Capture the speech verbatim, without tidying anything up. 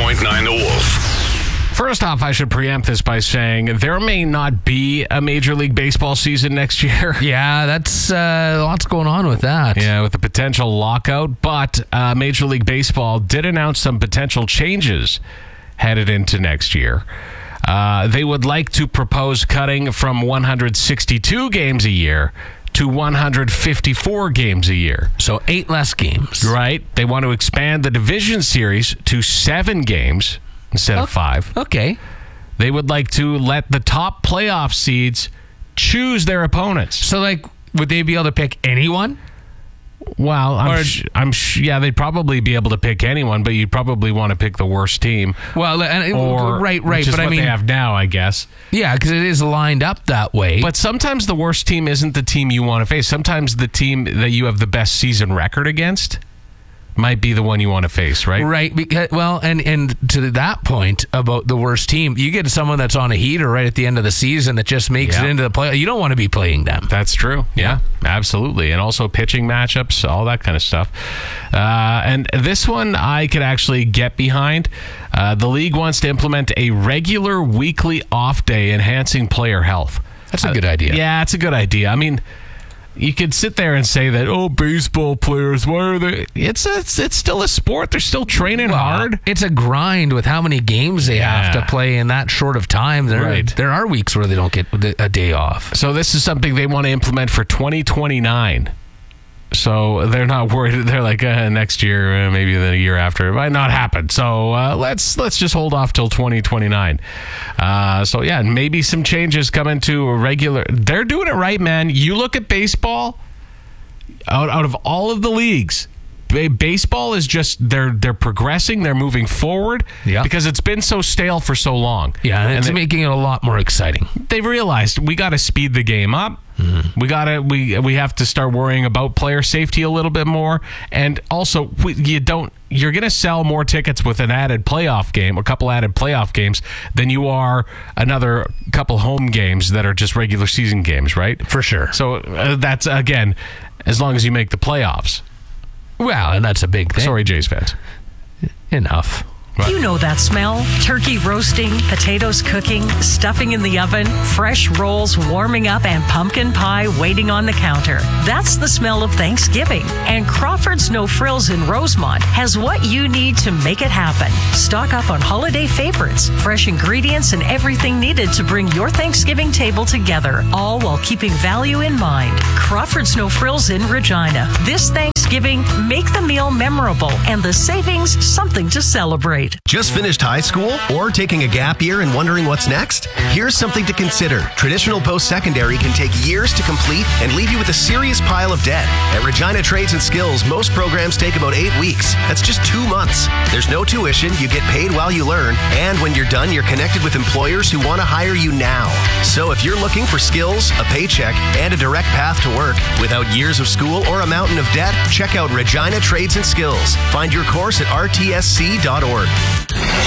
point nine The Wolf. First off, I should preempt this by saying there may not be a Major League Baseball season next year. Yeah, that's uh, lots going on with that. Yeah, with the potential lockout. But uh, Major League Baseball did announce some potential changes headed into next year. Uh, they would like to propose cutting from one hundred sixty-two games a year to one hundred fifty-four games a year. So eight less games. Right. They want to expand the division series to seven games instead oh, of five. Okay. They would like to let the top playoff seeds choose their opponents. So, like, would they be able to pick anyone? Well, I'm, Or- sh- I'm sh- yeah, they'd probably be able to pick anyone, but you'd probably want to pick the worst team. Well, and, Or, right, right. which is But what I mean, they have now, I guess. yeah, because it is lined up that way. But sometimes the worst team isn't the team you want to face. Sometimes the team that you have the best season record against might be the one you want to face, right? Right. Because, well, and, and to that point about the worst team, you get someone that's on a heater right at the end of the season that just makes Yeah. it into the play. You don't want to be playing them. That's true. Yeah, absolutely. And also pitching matchups, all that kind of stuff. Uh, and this one I could actually get behind. Uh, the league wants to implement a regular weekly off day, enhancing player health. That's a good idea. Yeah, it's a good idea. I mean, you could sit there and say that, oh, baseball players, why are they? It's a, it's, it's still a sport. They're still training Well, hard. It's a grind with how many games they have Yeah. to play in that short of time. There, Right. there are weeks where they don't get a day off. So this is something they want to implement for twenty twenty-nine. So they're not worried. They're like uh, next year, uh, maybe the year after, it might not happen. So uh, let's let's just hold off till twenty twenty-nine. Uh, so yeah, maybe some changes coming to a regular. They're doing it right, man. You look at baseball. Out out of all of the leagues, ba- baseball is just they're they're progressing. They're moving forward. Yeah. Because it's been so stale for so long. Yeah, and it's they- making it a lot more exciting. they've realized we got to speed the game up. Mm-hmm. We got to we we have to start worrying about player safety a little bit more, and also we, you don't you're going to sell more tickets with an added playoff game, a couple added playoff games, than you are another couple home games that are just regular season games, right? For sure. So uh, that's again, as long as you make the playoffs. Well, and that's a big thing. Sorry, Jays fans. Enough. You know that smell. Turkey roasting, potatoes cooking, stuffing in the oven, fresh rolls warming up, and pumpkin pie waiting on the counter. That's the smell of Thanksgiving. And Crawford's No Frills in Rosemont has what you need to make it happen. Stock up on holiday favorites, fresh ingredients, and everything needed to bring your Thanksgiving table together, all while keeping value in mind. Crawford's No Frills in Regina. This Thanksgiving, make the meal memorable and the savings something to celebrate. Just finished high school or taking a gap year and wondering what's next? Here's something to consider. Traditional post-secondary can take years to complete and leave you with a serious pile of debt. At Regina Trades and Skills, most programs take about eight weeks. That's just two months. There's no tuition, you get paid while you learn, and when you're done, you're connected with employers who want to hire you now. So if you're looking for skills, a paycheck, and a direct path to work without years of school or a mountain of debt, check out Regina Trades and Skills. Find your course at r t s c dot org.